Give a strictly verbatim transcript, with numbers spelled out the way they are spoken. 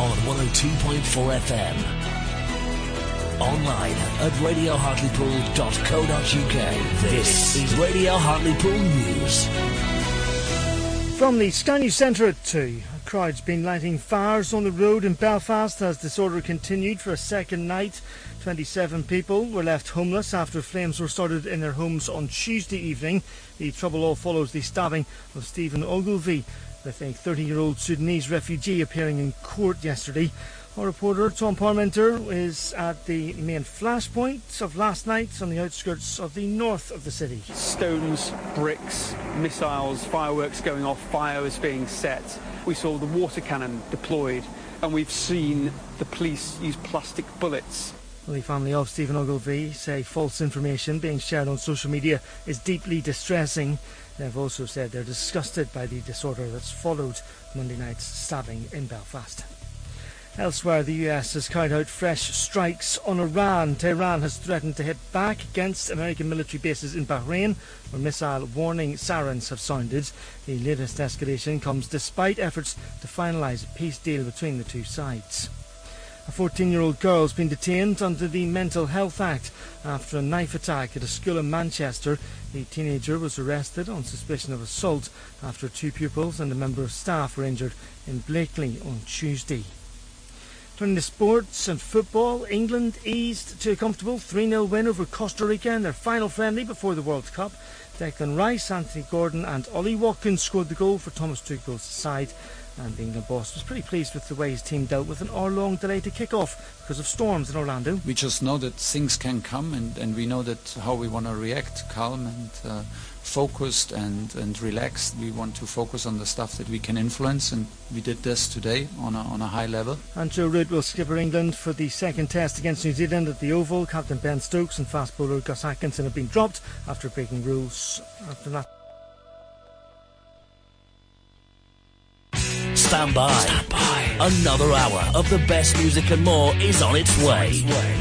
on one oh two point four F M. Online at radio hartlepool dot co dot uk. This is Radio Hartlepool News. From the Sky News Centre at two, a crowd's been lighting fires on the road in Belfast as disorder continued for a second night. twenty-seven people were left homeless after flames were started in their homes on Tuesday evening. The trouble all follows the stabbing of Stephen Ogilvie, with a thirty-year-old Sudanese refugee appearing in court yesterday. Our reporter Tom Parmenter is at the main flashpoint of last night on the outskirts of the north of the city. Stones, bricks, missiles, fireworks going off, fire is being set. We saw the water cannon deployed, and we've seen the police use plastic bullets. Well, the family of Stephen Ogilvie say false information being shared on social media is deeply distressing. They've also said they're disgusted by the disorder that's followed Monday night's stabbing in Belfast. Elsewhere, the U S has carried out fresh strikes on Iran. Tehran has threatened to hit back against American military bases in Bahrain, where missile warning sirens have sounded. The latest escalation comes despite efforts to finalise a peace deal between the two sides. A fourteen-year-old girl has been detained under the Mental Health Act after a knife attack at a school in Manchester. The teenager was arrested on suspicion of assault after two pupils and a member of staff were injured in Blakely on Tuesday. Turning to sports and football, England eased to a comfortable three nil win over Costa Rica in their final friendly before the World Cup. Declan Rice, Anthony Gordon and Ollie Watkins scored the goal for Thomas Tuchel's side. And the England boss was pretty pleased with the way his team dealt with an hour-long delay to kick off because of storms in Orlando. We just know that things can come, and, and we know that how we want to react, calm and uh, focused and, and relaxed. We want to focus on the stuff that we can influence, and we did this today on a, on a high level. And Joe Root will skipper England for the second test against New Zealand at the Oval. Captain Ben Stokes and fast bowler Gus Atkinson have been dropped after breaking rules after that. Stand by. Stand by. Another hour of the best music and more is on its way.